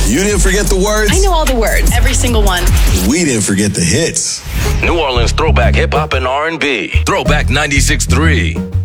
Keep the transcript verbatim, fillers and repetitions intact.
You didn't forget the words? I know all the words. Every single one. We didn't forget the hits. New Orleans throwback hip hop and R and B. Throwback ninety-six point three.